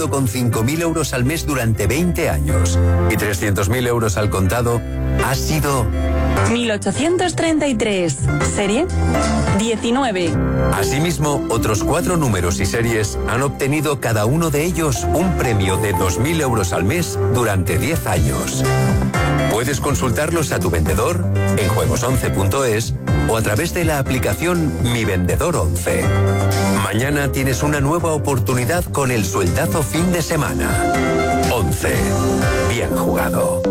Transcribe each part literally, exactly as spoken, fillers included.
con cinco mil euros al mes durante veinte años y trescientos mil euros al contado ha sido... mil ochocientos treinta y tres, serie diecinueve. Asimismo, otros cuatro números y series han obtenido cada uno de ellos un premio de dos mil euros al mes durante diez años. Puedes consultarlos a tu vendedor en juegos once punto es o a través de la aplicación Mi Vendedor once. Mañana tienes una nueva oportunidad con el sueldazo fin de semana. once. Bien jugado.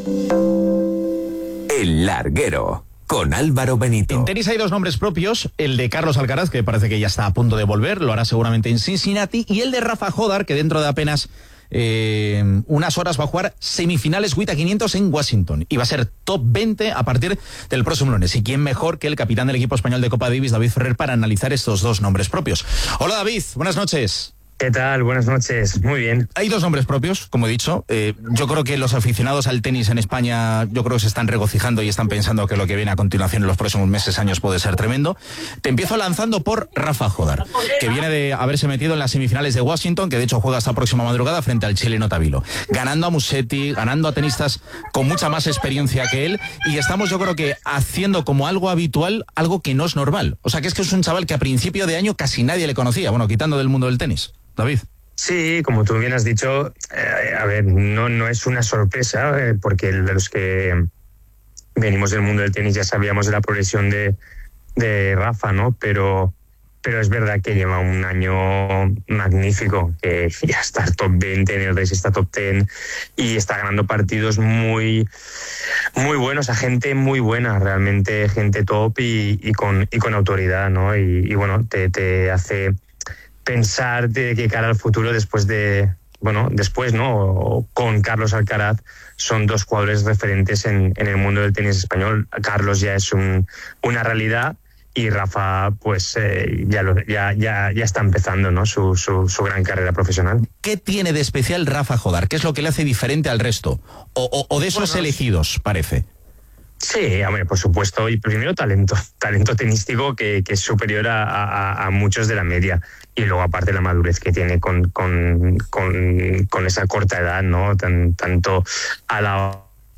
El Larguero, con Álvaro Benito. En tenis hay dos nombres propios, el de Carlos Alcaraz, que parece que ya está a punto de volver, lo hará seguramente en Cincinnati, y el de Rafa Jodar, que dentro de apenas eh, unas horas va a jugar semifinales W T A quinientos en Washington, y va a ser top veinte a partir del próximo lunes. ¿Y quién mejor que el capitán del equipo español de Copa Davis, David Ferrer, para analizar estos dos nombres propios? Hola David, buenas noches. ¿Qué tal? Buenas noches. Muy bien. Hay dos nombres propios, como he dicho. Eh, yo creo que los aficionados al tenis en España, yo creo que se están regocijando y están pensando que lo que viene a continuación en los próximos meses, años, puede ser tremendo. Te empiezo lanzando por Rafa Jodar, que viene de haberse metido en las semifinales de Washington, que de hecho juega esta próxima madrugada frente al chileno Tavilo. Ganando a Musetti, ganando a tenistas con mucha más experiencia que él, y estamos, yo creo que, haciendo como algo habitual, algo que no es normal. O sea, que es que es un chaval que a principio de año casi nadie le conocía, bueno, quitando del mundo del tenis. David. Sí, como tú bien has dicho, eh, a ver, no, no es una sorpresa, eh, porque de los que venimos del mundo del tenis ya sabíamos de la progresión de, de Rafa, ¿no? Pero, pero es verdad que lleva un año magnífico, que ya está top veinte, en el race está top diez y está ganando partidos muy, muy buenos, a gente muy buena, realmente gente top y, y, con, y con autoridad, ¿no? Y, y bueno, te, te hace pensar de que cara al futuro después de, bueno, después, ¿no? Con Carlos Alcaraz son dos jugadores referentes en, en el mundo del tenis español. Carlos ya es un, una realidad y Rafa, pues, eh, ya, lo, ya, ya, ya está empezando, ¿no? Su, su, su gran carrera profesional. ¿Qué tiene de especial Rafa Jodar? ¿Qué es lo que le hace diferente al resto? O, o, o de esos bueno, elegidos, parece. Sí, hombre, por supuesto. Y primero talento, talento tenístico que, que es superior a, a, a muchos de la media. Y luego aparte la madurez que tiene con, con, con, con esa corta edad, ¿no? Tan, tanto a la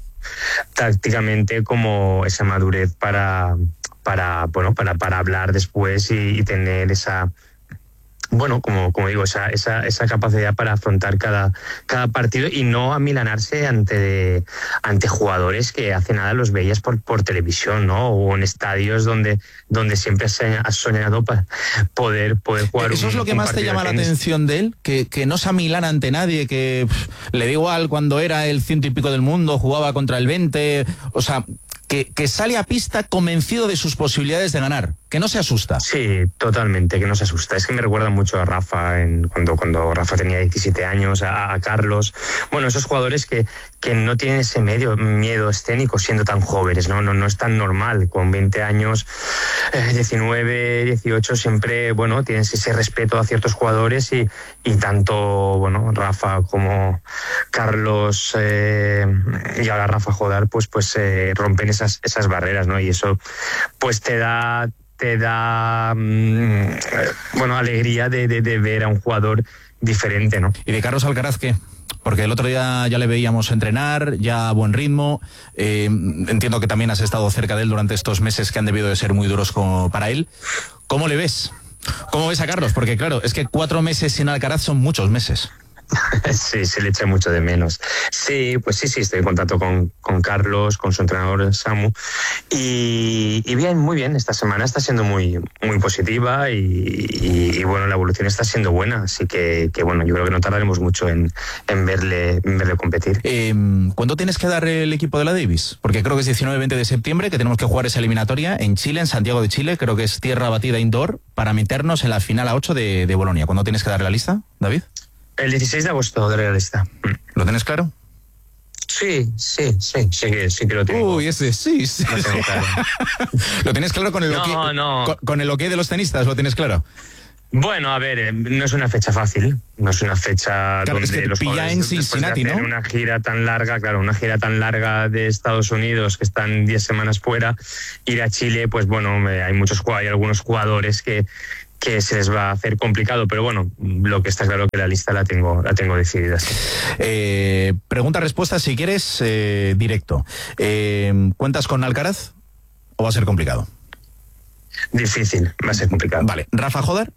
tácticamente como esa madurez para, para, bueno, para, para hablar después y, y tener esa... Bueno, como, como digo, esa, esa, esa capacidad para afrontar cada, cada partido y no amilanarse ante, ante jugadores que hace nada los veías por, por televisión, ¿no? O en estadios donde, donde siempre has soñado para poder, poder jugar. Eso un, es lo que más te llama la atención de él, que, que no se amilana ante nadie, que pff, le da igual cuando era el ciento y pico del mundo, jugaba contra el veinte, o sea... Que, que sale a pista convencido de sus posibilidades de ganar, que no se asusta. Sí, totalmente, que no se asusta. Es que me recuerda mucho a Rafa, en, cuando, cuando Rafa tenía diecisiete años, a, a Carlos. Bueno, esos jugadores que, que no tienen ese medio, miedo escénico siendo tan jóvenes, ¿no? No, no es tan normal. Con veinte años, eh, diecinueve, dieciocho, siempre, bueno, tienes ese respeto a ciertos jugadores y, y tanto, bueno, Rafa como Carlos eh, y ahora Rafa Jodar, pues, pues eh, rompen esas, esas barreras, ¿no? Y eso pues te da te da mmm, bueno, alegría de, de, de ver a un jugador diferente, ¿no? ¿Y de Carlos Alcaraz qué? Porque el otro día ya le veíamos entrenar, ya a buen ritmo, eh, entiendo que también has estado cerca de él durante estos meses que han debido de ser muy duros como para él. ¿Cómo le ves? ¿Cómo ves a Carlos? Porque claro, es que cuatro meses sin Alcaraz son muchos meses. Sí, se le echa mucho de menos. Sí, pues sí, sí, estoy en contacto con, con Carlos, con su entrenador Samu. Y, y bien, muy bien, esta semana está siendo muy, muy positiva y, y, y bueno, la evolución está siendo buena. Así que, que bueno, yo creo que no tardaremos mucho en, en, verle, en verle competir. Eh, ¿Cuándo tienes que dar el equipo de la Davis? Porque creo que es diecinueve veinte de septiembre, que tenemos que jugar esa eliminatoria en Chile, en Santiago de Chile. Creo que es tierra batida indoor para meternos en la final a ocho de, de Bolonia. ¿Cuándo tienes que dar la lista, David? El dieciséis de agosto de la lista. ¿Lo tienes claro? Sí, sí, sí, sí que, sí que lo tengo. Uy, ese sí, sí. Lo tengo claro. ¿Lo tienes claro con el no, ok? No, con, con el ok de los tenistas, ¿lo tienes claro? Bueno, a ver, no es una fecha fácil, no es una fecha claro, donde es que los pilla en Cincinnati, de ¿no? Una gira tan larga, claro, una gira tan larga de Estados Unidos, que están diez semanas fuera, ir a Chile, pues bueno, hay muchos hay algunos jugadores que que se les va a hacer complicado, pero bueno, lo que está claro que la lista la tengo, la tengo decidida. Eh, pregunta-respuesta, si quieres, eh, directo. Eh, ¿Cuentas con Alcaraz o va a ser complicado? Difícil, va a ser complicado. Vale, ¿Rafa Jodar?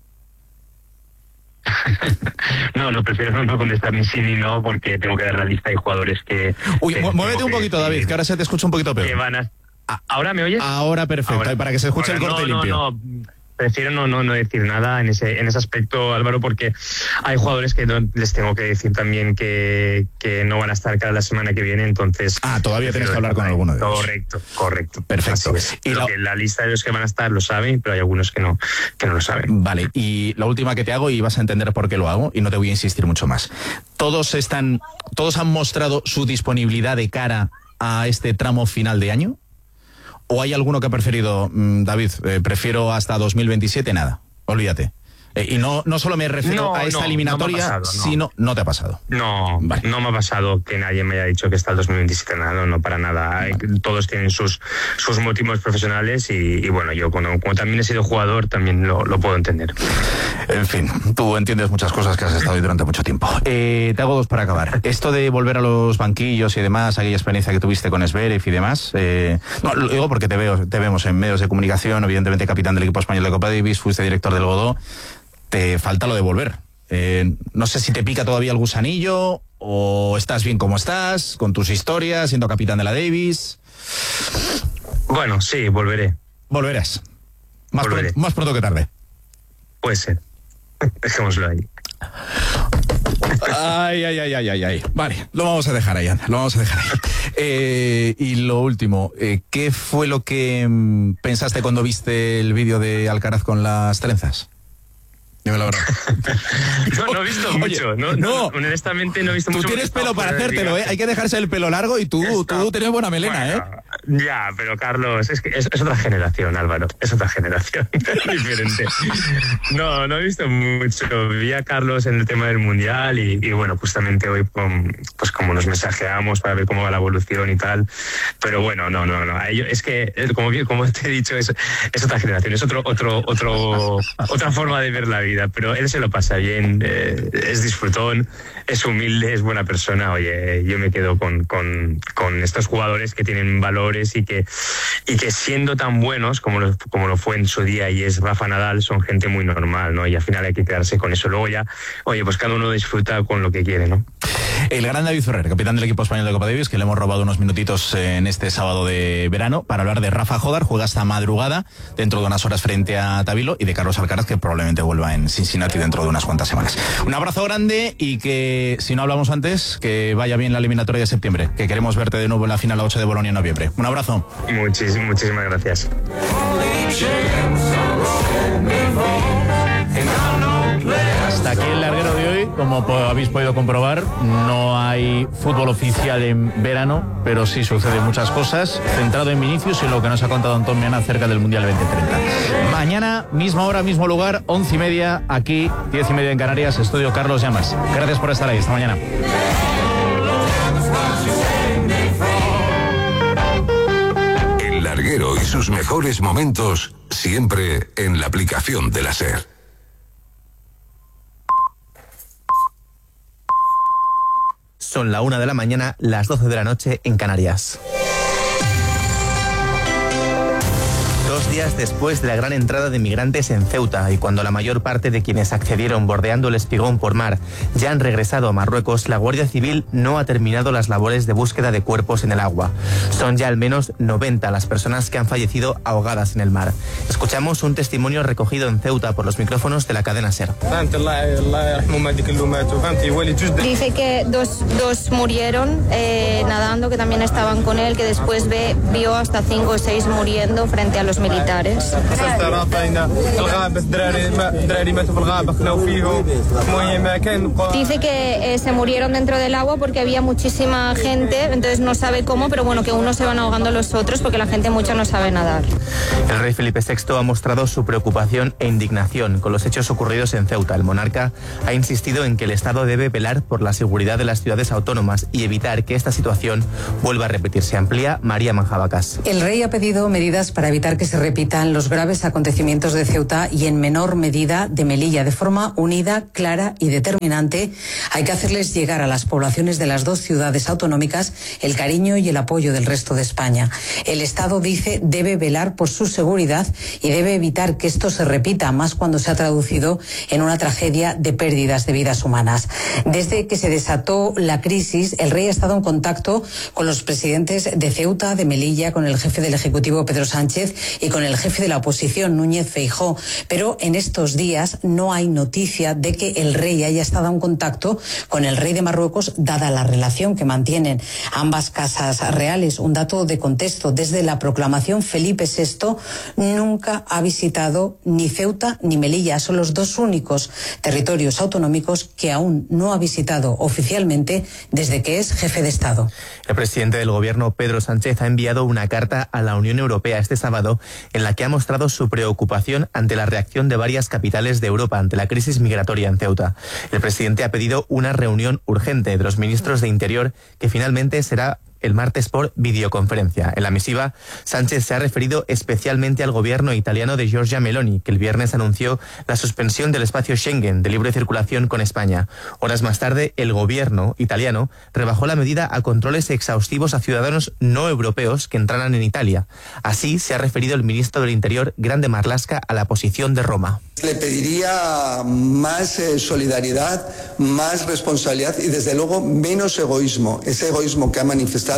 No, no, prefiero no, no contestar ni sí ni no, porque tengo que dar la lista de jugadores que... Uy, que, muévete un que, poquito, David, que ahora se te escucha un poquito peor. Que van a... ¿Ahora me oyes? Ahora perfecto, Ahora. para que se escuche Ahora, el corte no, limpio. No, no, prefiero no, no, no decir nada en ese, en ese aspecto, Álvaro, porque hay jugadores que no, les tengo que decir también que, que no van a estar cada la semana que viene, entonces... Ah, todavía tienes que hablar con alguno de ellos. Correcto, correcto. Perfecto. Y lo... que la lista de los que van a estar lo saben, pero hay algunos que no, que no lo saben. Vale, y la última que te hago, y vas a entender por qué lo hago, y no te voy a insistir mucho más. ¿Todos están, todos han mostrado su disponibilidad de cara a este tramo final de año? ¿O hay alguno que ha preferido, mmm, David, eh, prefiero hasta dos mil veintisiete, nada, olvídate? Eh, y no, no solo me refiero no, a esta no, eliminatoria, no pasado, no. sino... ¿No te ha pasado? No, vale. No me ha pasado que nadie me haya dicho que está el dos mil veintisiete, nada, no, no para nada. Vale. Todos tienen sus, sus motivos profesionales y, y bueno, yo cuando, como también he sido jugador, también lo, lo puedo entender. En fin, tú entiendes muchas cosas que has estado ahí durante mucho tiempo. Eh, te hago dos para acabar. Esto de volver a los banquillos y demás, aquella experiencia que tuviste con Zverev y demás, eh, no, lo digo porque te veo, te vemos en medios de comunicación, evidentemente capitán del equipo español de Copa Davis, fuiste director del Godó. Te falta lo de volver. Eh, no sé si te pica todavía el gusanillo o estás bien como estás, con tus historias, siendo capitán de la Davis. Bueno, sí, volveré. Volverás. Más, Volveré. Pronto, más pronto que tarde. Puede ser. Dejémoslo ahí. Ay, ay, ay, ay, ay, ay. Vale, lo vamos a dejar ahí, anda, lo vamos a dejar ahí. Eh, y lo último, eh, ¿qué fue lo que mm, pensaste cuando viste el vídeo de Alcaraz con las trenzas? Dime la verdad. No, no he visto Oye, mucho. No, no, no. honestamente no he visto tú mucho. Tú tienes pelo para hacértelo, ¿eh? Hay que dejarse el pelo largo y tú, Está... tú tienes buena melena, bueno, ¿eh? Ya, pero Carlos, es que es, es otra generación, Álvaro. Es otra generación diferente. No, no he visto mucho. Vi a Carlos en el tema del Mundial y, y bueno, justamente hoy pues como nos mensajeamos para ver cómo va la evolución y tal. Pero bueno, no, no, no. Es que, como, como te he dicho, es, es otra generación. Es otro, otro, otro, otra forma de ver la vida. Pero él se lo pasa bien, eh, es disfrutón, es humilde, es buena persona. Oye, yo me quedo con, con, con estos jugadores que tienen valores y que, y que siendo tan buenos como lo, como lo fue en su día y es Rafa Nadal, son gente muy normal, ¿no? Y al final hay que quedarse con eso. Luego ya, oye, pues cada uno disfruta con lo que quiere, ¿no? El gran David Ferrer, capitán del equipo español de Copa Davis, que le hemos robado unos minutitos en este sábado de verano para hablar de Rafa Jodar, juega hasta madrugada dentro de unas horas frente a Tabilo, y de Carlos Alcaraz, que probablemente vuelva en Cincinnati dentro de unas cuantas semanas. Un abrazo grande y que, si no hablamos antes, que vaya bien la eliminatoria de septiembre, que queremos verte de nuevo en la final a ocho de Bolonia en noviembre. Un abrazo. Muchísimas, muchísimas gracias. Hasta aquí el larguero de hoy. Como habéis podido comprobar, no hay fútbol oficial en verano, pero sí suceden muchas cosas, centrado en Vinicius y lo que nos ha contado Antón Meana acerca del Mundial veinte treinta. Mañana, misma hora, mismo lugar, once y media, aquí, diez y media en Canarias, estudio Carlos Llamas. Gracias por estar ahí, esta mañana. El larguero y sus mejores momentos, siempre en la aplicación de la SER. Son la una de la mañana, las doce de la noche en Canarias. Dos días después de la gran entrada de migrantes en Ceuta y cuando la mayor parte de quienes accedieron bordeando el Espigón por mar ya han regresado a Marruecos, la Guardia Civil no ha terminado las labores de búsqueda de cuerpos en el agua. Son ya al menos noventa las personas que han fallecido ahogadas en el mar. Escuchamos un testimonio recogido en Ceuta por los micrófonos de la cadena SER. Dice que dos, dos murieron eh, nadando, que también estaban con él, que después ve, vio hasta cinco o seis muriendo frente a los militares. Dice que eh, se murieron dentro del agua porque había muchísima gente, entonces no sabe cómo, pero bueno, que unos se van ahogando a los otros porque la gente mucho no sabe nadar. El rey Felipe sexto ha mostrado su preocupación e indignación con los hechos ocurridos en Ceuta. El monarca ha insistido en que el Estado debe velar por la seguridad de las ciudades autónomas y evitar que esta situación vuelva a repetirse. Amplía María Manjabacas. El rey ha pedido medidas para evitar que se repitan los graves acontecimientos de Ceuta y en menor medida de Melilla. De forma unida, clara y determinante, hay que hacerles llegar a las poblaciones de las dos ciudades autonómicas el cariño y el apoyo del resto de España. El Estado, dice, debe velar por su seguridad y debe evitar que esto se repita, más cuando se ha traducido en una tragedia de pérdidas de vidas humanas. Desde que se desató la crisis, el rey ha estado en contacto con los presidentes de Ceuta, de Melilla, con el jefe del Ejecutivo, Pedro Sánchez, y con el jefe de la oposición, Núñez Feijóo. Pero en estos días no hay noticia de que el rey haya estado en contacto con el rey de Marruecos, dada la relación que mantienen ambas casas reales. Un dato de contexto: desde la proclamación, Felipe sexto nunca ha visitado ni Ceuta ni Melilla. Son los dos únicos territorios autonómicos que aún no ha visitado oficialmente desde que es jefe de Estado. El presidente del gobierno, Pedro Sánchez, ha enviado una carta a la Unión Europea este sábado en la que ha mostrado su preocupación ante la reacción de varias capitales de Europa ante la crisis migratoria en Ceuta. El presidente ha pedido una reunión urgente de los ministros de Interior que finalmente será el martes por videoconferencia. En la misiva, Sánchez se ha referido especialmente al gobierno italiano de Giorgia Meloni, que el viernes anunció la suspensión del espacio Schengen de libre circulación con España. Horas más tarde, el gobierno italiano rebajó la medida a controles exhaustivos a ciudadanos no europeos que entraran en Italia. Así se ha referido el ministro del Interior, Grande Marlaska, a la posición de Roma. Le pediría más eh, solidaridad, más responsabilidad y desde luego menos egoísmo. Ese egoísmo que ha manifestado,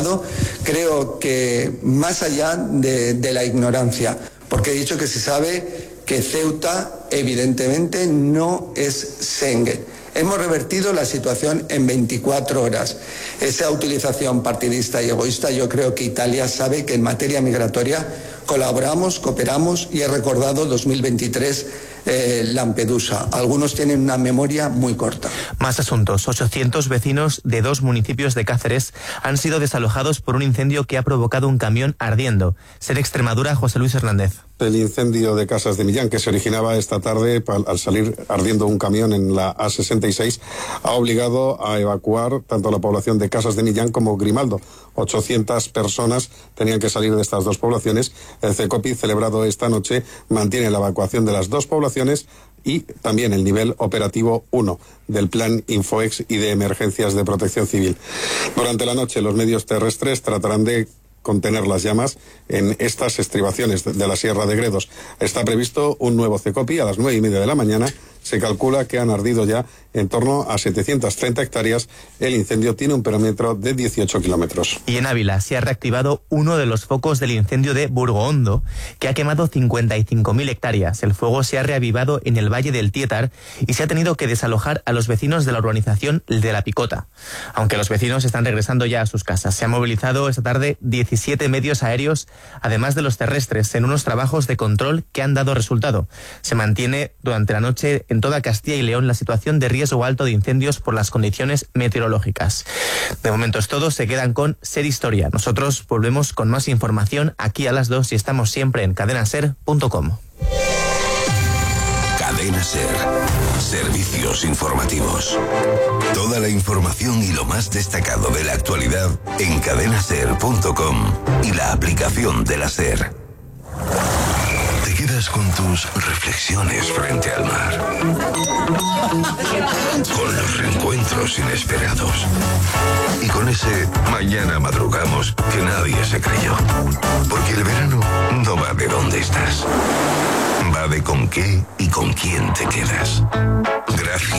creo que más allá de, de la ignorancia, porque he dicho que se sabe que Ceuta evidentemente no es Schengen. Hemos revertido la situación en veinticuatro horas. Esa utilización partidista y egoísta, yo creo que Italia sabe que en materia migratoria colaboramos, cooperamos, y he recordado dos mil veintitrés eh, Lampedusa. Algunos tienen una memoria muy corta. Más asuntos. ochocientos vecinos de dos municipios de Cáceres han sido desalojados por un incendio que ha provocado un camión ardiendo. Ser Extremadura, José Luis Hernández. El incendio de Casas de Millán, que se originaba esta tarde al salir ardiendo un camión en la A sesenta y seis, ha obligado a evacuar tanto a la población de Casas de Millán como Grimaldo. ochocientas personas tenían que salir de estas dos poblaciones. El CECOPI, celebrado esta noche, mantiene la evacuación de las dos poblaciones y también el nivel operativo uno del Plan Infoex y de emergencias de protección civil. Durante la noche, los medios terrestres tratarán de contener las llamas en estas estribaciones de la Sierra de Gredos. Está previsto un nuevo CECOPI a las nueve y media de la mañana. Se calcula que han ardido ya en torno a setecientas treinta hectáreas. El incendio tiene un perímetro de dieciocho kilómetros. Y en Ávila se ha reactivado uno de los focos del incendio de Burgohondo, que ha quemado cincuenta y cinco mil hectáreas. El fuego se ha reavivado en el Valle del Tietar y se ha tenido que desalojar a los vecinos de la urbanización de La Picota. Aunque los vecinos están regresando ya a sus casas. Se han movilizado esta tarde diecisiete medios aéreos, además de los terrestres, en unos trabajos de control que han dado resultado. Se mantiene durante la noche en toda Castilla y León la situación de riesgo alto de incendios por las condiciones meteorológicas. De momento es todo, se quedan con Ser Historia. Nosotros volvemos con más información aquí a las dos y estamos siempre en cadena ser punto com. Cadena Ser. Servicios informativos. Toda la información y lo más destacado de la actualidad en cadena ser punto com y la aplicación de la SER. Te quedas con tus reflexiones frente al mar, con los reencuentros inesperados y con ese mañana madrugamos que nadie se creyó. Porque el verano no va de dónde estás, va de con qué y con quién te quedas. Gracias.